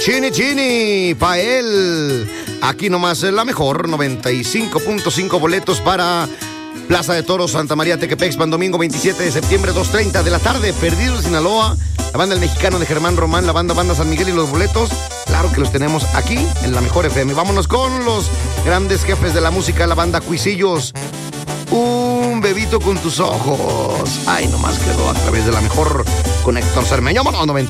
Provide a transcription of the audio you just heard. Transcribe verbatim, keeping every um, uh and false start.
Chini Chini, pa' él. Aquí nomás la mejor, noventa y cinco punto cinco boletos para Plaza de Toros, Santa María, Tequepexpan, domingo veintisiete de septiembre, dos treinta de la tarde, Perdidos, Sinaloa. La banda El Mexicano de Germán Román, la banda Banda San Miguel y los boletos, claro que los tenemos aquí en la mejor F M. Vámonos con los grandes jefes de la música, la banda Cuisillos. Un bebito con tus ojos. Ay, nomás quedó a través de la mejor con Héctor Cermeño. Vámonos, noventa.